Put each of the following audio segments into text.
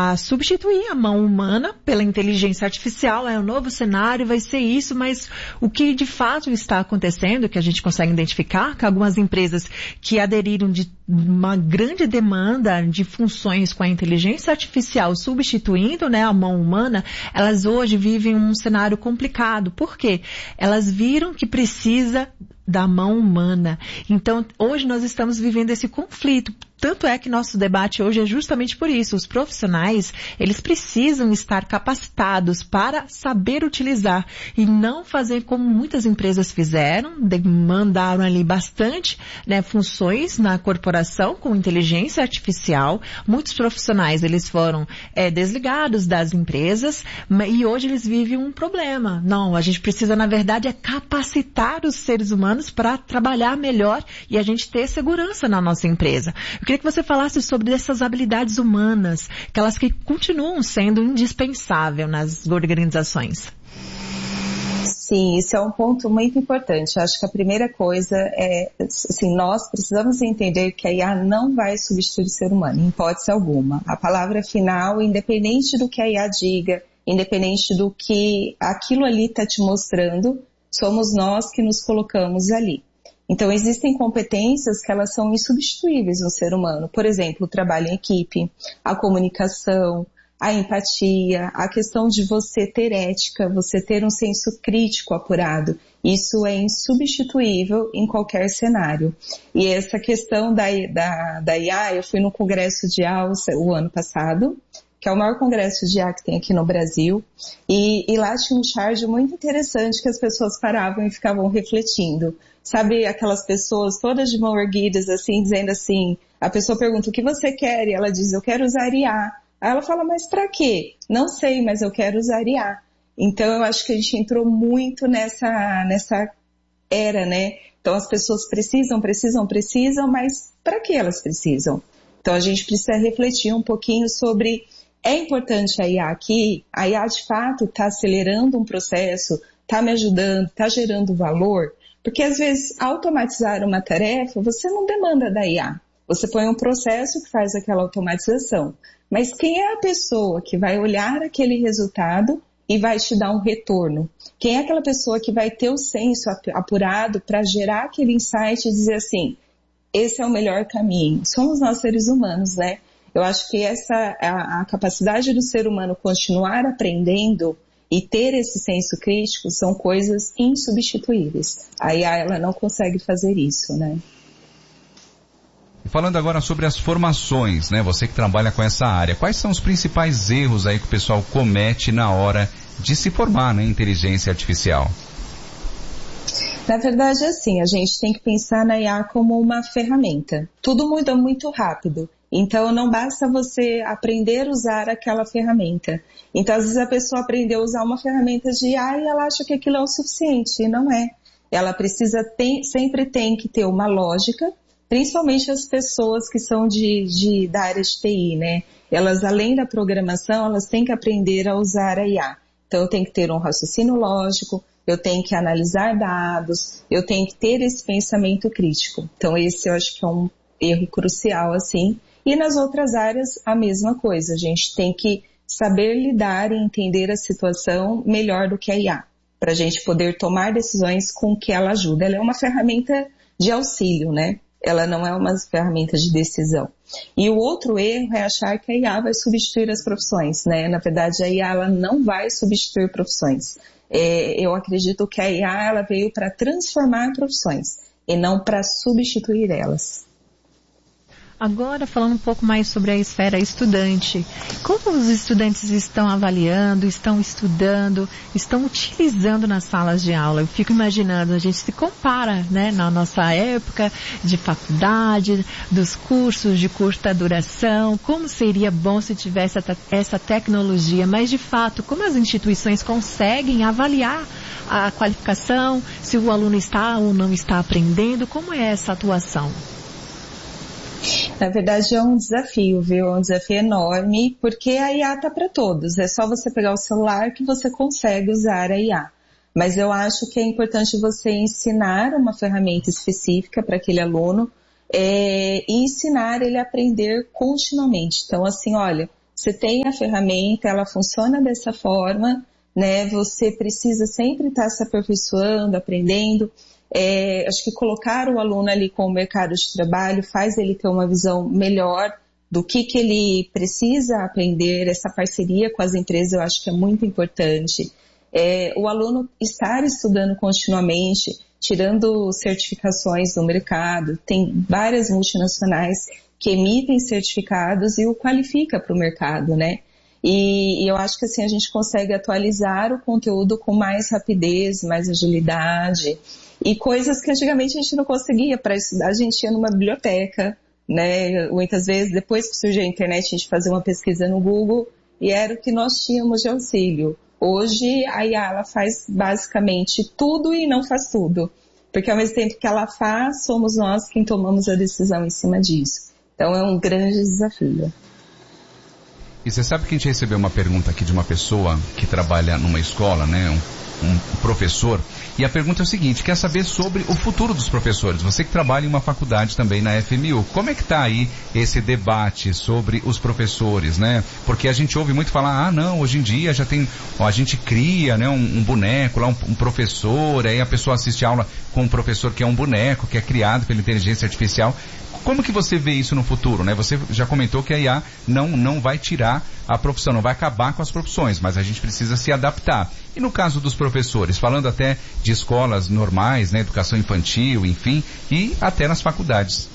a substituir a mão humana pela inteligência artificial. É um novo cenário, vai ser isso, mas o que de fato está acontecendo, que a gente consegue identificar, que algumas empresas que aderiram de uma grande demanda de funções com a inteligência artificial substituindo, né, a mão humana, elas hoje vivem um cenário complicado. Por quê? Elas viram que precisa da mão humana. Então, hoje nós estamos vivendo esse conflito. Tanto é que nosso debate hoje é justamente por isso. Os profissionais, eles precisam estar capacitados para saber utilizar e não fazer como muitas empresas fizeram, demandaram ali bastante, né, funções na corporação com inteligência artificial. Muitos profissionais, eles foram desligados das empresas e hoje eles vivem um problema. Não, a gente precisa, na verdade, capacitar os seres humanos para trabalhar melhor e a gente ter segurança na nossa empresa. Eu queria que você falasse sobre essas habilidades humanas, aquelas que continuam sendo indispensáveis nas organizações. Sim, isso é um ponto muito importante. Eu acho que a primeira coisa é, assim, nós precisamos entender que a IA não vai substituir o ser humano, em hipótese alguma. A palavra final, independente do que a IA diga, independente do que aquilo ali está te mostrando, somos nós que nos colocamos ali. Então, existem competências que elas são insubstituíveis no ser humano. Por exemplo, o trabalho em equipe, a comunicação, a empatia, a questão de você ter ética, você ter um senso crítico apurado. Isso é insubstituível em qualquer cenário. E essa questão da IA, eu fui no Congresso de IA o ano passado, que é o maior congresso de IA que tem aqui no Brasil, e lá tinha um charge muito interessante que as pessoas paravam e ficavam refletindo. Sabe aquelas pessoas todas de mão erguidas, assim, dizendo assim, a pessoa pergunta o que você quer e ela diz, eu quero usar IA. Aí ela fala, mas pra quê? Não sei, mas eu quero usar IA. Então eu acho que a gente entrou muito nessa era, né? Então as pessoas precisam, mas pra que elas precisam? Então a gente precisa refletir um pouquinho sobre, é importante a IA aqui? A IA de fato está acelerando um processo, está me ajudando, está gerando valor? Porque às vezes automatizar uma tarefa, você não demanda da IA. Você põe um processo que faz aquela automatização. Mas quem é a pessoa que vai olhar aquele resultado e vai te dar um retorno? Quem é aquela pessoa que vai ter o senso apurado para gerar aquele insight e dizer assim, esse é o melhor caminho? Somos nós seres humanos, né? Eu acho que a capacidade do ser humano continuar aprendendo e ter esse senso crítico são coisas insubstituíveis. A IA, ela não consegue fazer isso, né? Falando agora sobre as formações, né? Você que trabalha com essa área, quais são os principais erros aí que o pessoal comete na hora de se formar na inteligência artificial? Na verdade, assim, a gente tem que pensar na IA como uma ferramenta. Tudo muda muito rápido. Então, não basta você aprender a usar aquela ferramenta. Então, às vezes a pessoa aprendeu a usar uma ferramenta de IA e ela acha que aquilo é o suficiente, e não é. Ela sempre tem que ter uma lógica, principalmente as pessoas que são da área de TI, né? Elas, além da programação, elas têm que aprender a usar a IA. Então, eu tenho que ter um raciocínio lógico, eu tenho que analisar dados, eu tenho que ter esse pensamento crítico. Então, esse eu acho que é um erro crucial, assim. E nas outras áreas, a mesma coisa. A gente tem que saber lidar e entender a situação melhor do que a IA, para a gente poder tomar decisões com o que ela ajuda. Ela é uma ferramenta de auxílio, né? Ela não é uma ferramenta de decisão. E o outro erro é achar que a IA vai substituir as profissões, né? Na verdade, a IA ela não vai substituir profissões. Eu acredito que a IA ela veio para transformar profissões e não para substituir elas. Agora, falando um pouco mais sobre a esfera estudante, como os estudantes estão avaliando, estão estudando, estão utilizando nas salas de aula? Eu fico imaginando, a gente se compara, né, na nossa época de faculdade, dos cursos de curta duração, como seria bom se tivesse essa tecnologia, mas de fato, como as instituições conseguem avaliar a qualificação, se o aluno está ou não está aprendendo, como é essa atuação? Na verdade é um desafio, viu? É um desafio enorme, porque a IA está para todos. É só você pegar o celular que você consegue usar a IA. Mas eu acho que é importante você ensinar uma ferramenta específica para aquele aluno e ensinar ele a aprender continuamente. Então, assim, olha, você tem a ferramenta, ela funciona dessa forma, né? Você precisa sempre estar se aperfeiçoando, aprendendo. Acho que colocar o aluno ali com o mercado de trabalho faz ele ter uma visão melhor do que ele precisa aprender. Essa parceria com as empresas eu acho que é muito importante. O aluno estar estudando continuamente, tirando certificações no mercado. Tem várias multinacionais que emitem certificados e o qualifica para o mercado, né? E eu acho que assim a gente consegue atualizar o conteúdo com mais rapidez, mais agilidade. E coisas que antigamente a gente não conseguia para estudar, a gente ia numa biblioteca, né? Muitas vezes, depois que surgiu a internet, a gente fazia uma pesquisa no Google e era o que nós tínhamos de auxílio. Hoje, a IA, ela faz basicamente tudo e não faz tudo. Porque ao mesmo tempo que ela faz, somos nós quem tomamos a decisão em cima disso. Então é um grande desafio. E você sabe que a gente recebeu uma pergunta aqui de uma pessoa que trabalha numa escola, né? Um professor. E a pergunta é o seguinte, quer saber sobre o futuro dos professores. Você que trabalha em uma faculdade também na FMU, como é que está aí esse debate sobre os professores, né? Porque a gente ouve muito falar, não, hoje em dia já tem, a gente cria, né, um boneco lá, um professor, aí a pessoa assiste a aula com um professor que é um boneco, que é criado pela inteligência artificial. Como que você vê isso no futuro, né? Você já comentou que a IA não vai tirar a profissão, não vai acabar com as profissões, mas a gente precisa se adaptar. E no caso dos professores, falando até de escolas normais, né, educação infantil, enfim, e até nas faculdades.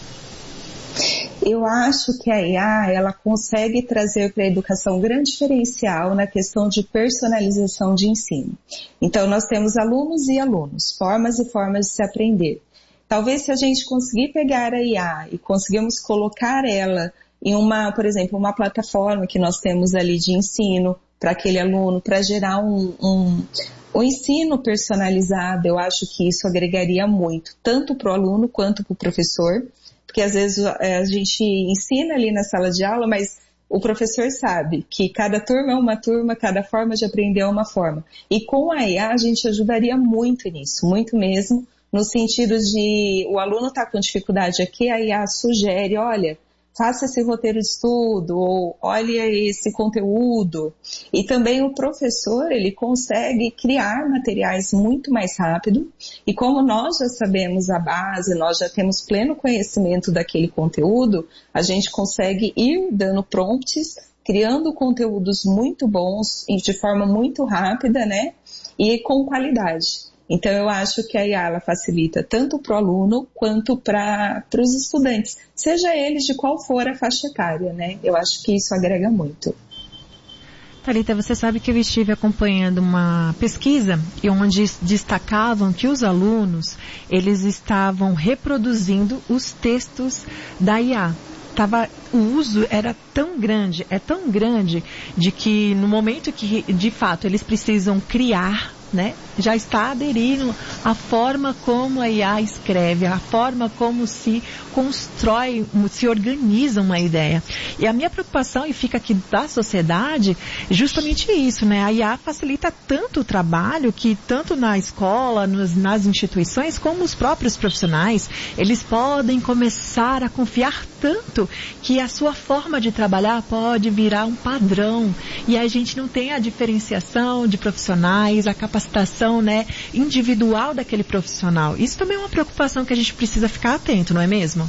Eu acho que a IA, ela consegue trazer para a educação um grande diferencial na questão de personalização de ensino. Então, nós temos alunos e alunos, formas e formas de se aprender. Talvez se a gente conseguir pegar a IA e conseguirmos colocar ela em por exemplo, uma plataforma que nós temos ali de ensino para aquele aluno, para gerar um ensino personalizado, eu acho que isso agregaria muito, tanto para o aluno quanto para o professor, porque às vezes a gente ensina ali na sala de aula, mas o professor sabe que cada turma é uma turma, cada forma de aprender é uma forma. E com a IA a gente ajudaria muito nisso, muito mesmo, no sentido de o aluno está com dificuldade aqui, a IA sugere, olha, faça esse roteiro de estudo, ou olha esse conteúdo. E também o professor, ele consegue criar materiais muito mais rápido, e como nós já sabemos a base, nós já temos pleno conhecimento daquele conteúdo, a gente consegue ir dando prompts, criando conteúdos muito bons, de forma muito rápida, né? E com qualidade. Então, eu acho que a IA ela facilita tanto para o aluno quanto para os estudantes, seja eles de qual for a faixa etária, né? Eu acho que isso agrega muito. Thalita, você sabe que eu estive acompanhando uma pesquisa onde destacavam que os alunos, eles estavam reproduzindo os textos da IA. O uso era tão grande, de que no momento que, de fato, eles precisam criar, né, já está aderindo à forma como a IA escreve, a forma como se constrói, se organiza uma ideia. E a minha preocupação, e fica aqui da sociedade, é justamente isso, né? A IA facilita tanto o trabalho que tanto na escola, nas instituições, como os próprios profissionais, eles podem começar a confiar tanto que a sua forma de trabalhar pode virar um padrão. E a gente não tem a diferenciação de profissionais, a capacitação, né, individual daquele profissional. Isso também é uma preocupação que a gente precisa ficar atento, não é mesmo?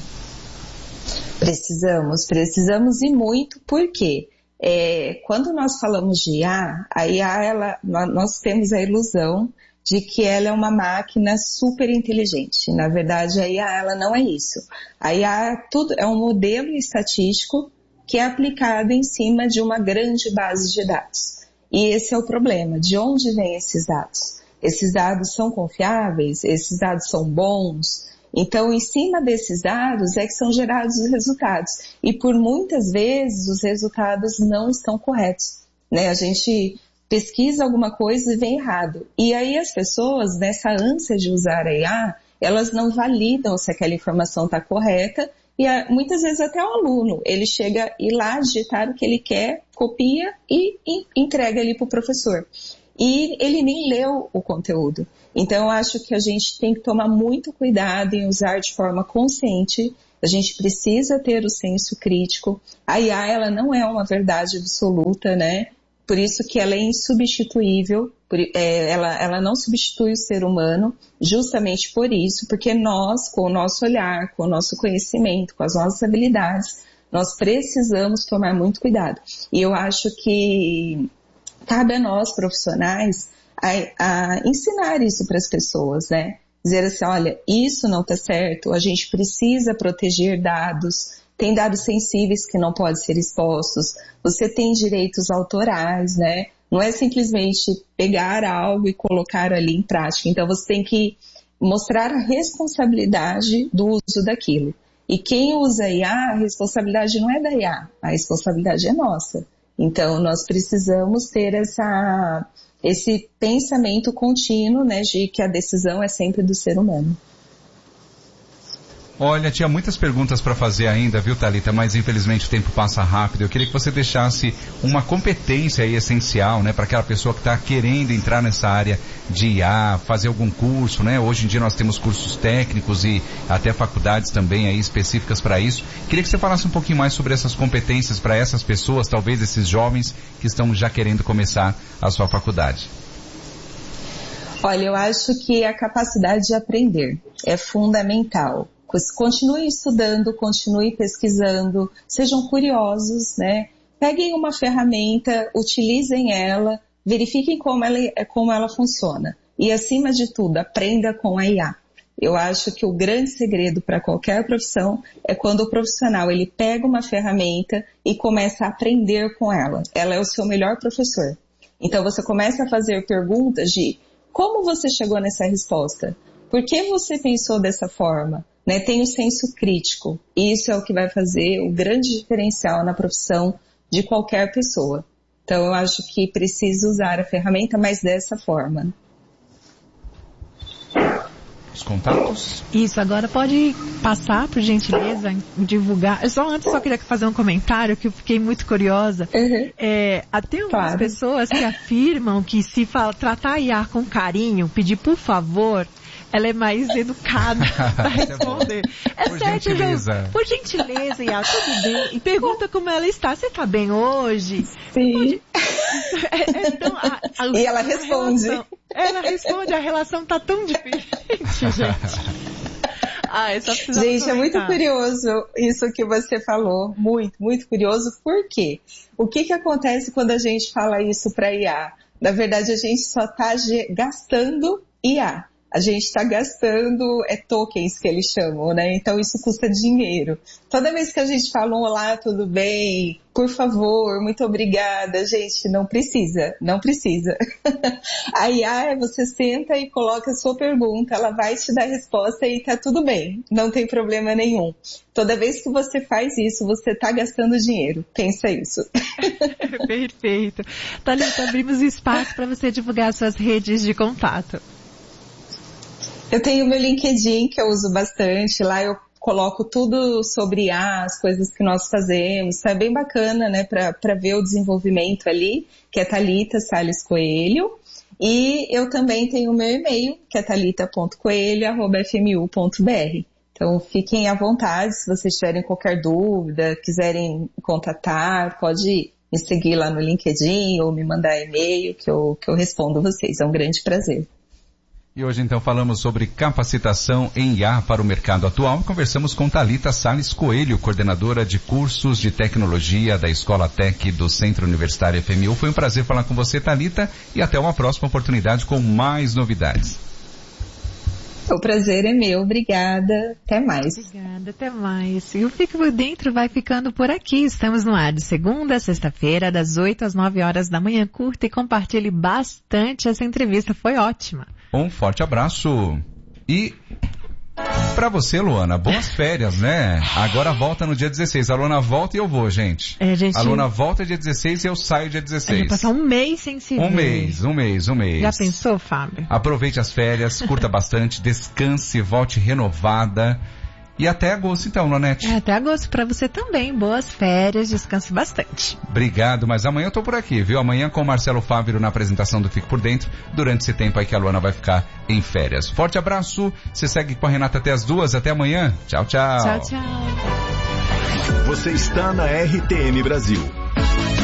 Precisamos e muito, porque quando nós falamos de IA, a IA, nós temos a ilusão de que ela é uma máquina super inteligente. Na verdade, a IA ela não é isso. A IA é um modelo estatístico que é aplicado em cima de uma grande base de dados. E esse é o problema. De onde vêm esses dados? Esses dados são confiáveis? Esses dados são bons? Então, em cima desses dados é que são gerados os resultados. E por muitas vezes os resultados não estão corretos, né? A gente pesquisa alguma coisa e vem errado. E aí as pessoas, nessa ânsia de usar a IA, elas não validam se aquela informação está correta. E muitas vezes até o aluno, ele chega a ir lá digitar o que ele quer, copia e entrega ali para o professor. E ele nem leu o conteúdo. Então eu acho que a gente tem que tomar muito cuidado em usar de forma consciente. A gente precisa ter o senso crítico. A IA, ela não é uma verdade absoluta, né? Por isso que ela é insubstituível, ela não substitui o ser humano, justamente por isso, porque nós, com o nosso olhar, com o nosso conhecimento, com as nossas habilidades, nós precisamos tomar muito cuidado. E eu acho que cabe a nós, profissionais, a ensinar isso para as pessoas, né? Dizer assim, olha, isso não está certo, a gente precisa proteger dados, tem dados sensíveis que não podem ser expostos, você tem direitos autorais, né? Não é simplesmente pegar algo e colocar ali em prática. Então você tem que mostrar a responsabilidade do uso daquilo. E quem usa IA, a responsabilidade não é da IA, a responsabilidade é nossa. Então nós precisamos ter esse pensamento contínuo, né, de que a decisão é sempre do ser humano. Olha, tinha muitas perguntas para fazer ainda, viu, Thalita? Mas infelizmente o tempo passa rápido. Eu queria que você deixasse uma competência aí essencial, né, para aquela pessoa que está querendo entrar nessa área de IA, fazer algum curso, né? Hoje em dia nós temos cursos técnicos e até faculdades também aí específicas para isso. Queria que você falasse um pouquinho mais sobre essas competências para essas pessoas, talvez esses jovens que estão já querendo começar a sua faculdade. Olha, eu acho que a capacidade de aprender é fundamental. Continue estudando, continue pesquisando, sejam curiosos, né? Peguem uma ferramenta, utilizem ela, verifiquem como ela funciona. E, acima de tudo, aprenda com a IA. Eu acho que o grande segredo para qualquer profissão é quando o profissional ele pega uma ferramenta e começa a aprender com ela. Ela é o seu melhor professor. Então, você começa a fazer perguntas de como você chegou nessa resposta? Por que você pensou dessa forma? Né, tem o senso crítico, e isso é o que vai fazer o grande diferencial na profissão de qualquer pessoa. Então eu acho que precisa usar a ferramenta, mas dessa forma. Os contatos? Isso, agora pode passar, por gentileza, divulgar. Eu só queria fazer um comentário que eu fiquei muito curiosa. Uhum. Até algumas pessoas que afirmam que se tratar a IA com carinho, pedir por favor, ela é mais educada para responder. Por gentileza. Por gentileza, Iá, tudo bem? E pergunta como ela está. Você está bem hoje? Sim. Então, e ela responde. Ela responde, a relação está tão diferente, gente. Gente, é muito curioso isso que você falou. Muito, muito curioso. Por quê? O que acontece quando a gente fala isso para IA? Na verdade, a gente só está gastando IA. A gente está gastando tokens que eles chamam, né? Então isso custa dinheiro. Toda vez que a gente fala um olá, tudo bem, por favor, muito obrigada, gente, não precisa. A IA, você senta e coloca a sua pergunta, ela vai te dar a resposta e tá tudo bem, não tem problema nenhum. Toda vez que você faz isso, você está gastando dinheiro. Pensa isso. Perfeito. Thalita, abrimos espaço para você divulgar suas redes de contato. Eu tenho o meu LinkedIn, que eu uso bastante. Lá eu coloco tudo sobre IA, as coisas que nós fazemos. É bem bacana, né, para ver o desenvolvimento ali, que é Thalita Salles Coelho. E eu também tenho o meu e-mail, que é thalita.coelho@fmu.br. Então fiquem à vontade, se vocês tiverem qualquer dúvida, quiserem contatar, pode me seguir lá no LinkedIn ou me mandar e-mail que eu respondo vocês. É um grande prazer. E hoje então falamos sobre capacitação em IA para o mercado atual e conversamos com Thalita Salles Coelho, coordenadora de cursos de tecnologia da Escola Tec do Centro Universitário FMU. Foi um prazer falar com você, Thalita, e até uma próxima oportunidade com mais novidades. O prazer é meu, obrigada, até mais. Obrigada, até mais. E o Fique por Dentro vai ficando por aqui. Estamos no ar de segunda a sexta-feira, das 8 às 9 horas da manhã. Curta e compartilhe bastante essa entrevista, foi ótima. Um forte abraço. E pra você, Luana, boas férias, né? Agora volta no dia 16. A Luana volta e eu vou, gente. A Luana volta dia 16 e eu saio dia 16. A gente vai passar um mês sem se ver. Um mês. Já pensou, Fábio? Aproveite as férias, curta bastante, descanse, volte renovada. E até agosto então, Lonete. Até agosto para você também. Boas férias, descanse bastante. Obrigado, mas amanhã eu tô por aqui, viu? Amanhã com o Marcelo Fávero na apresentação do Fique por Dentro, durante esse tempo aí que a Luana vai ficar em férias. Forte abraço, você segue com a Renata até as 2, até amanhã. Tchau, tchau. Tchau, tchau. Você está na RTM Brasil.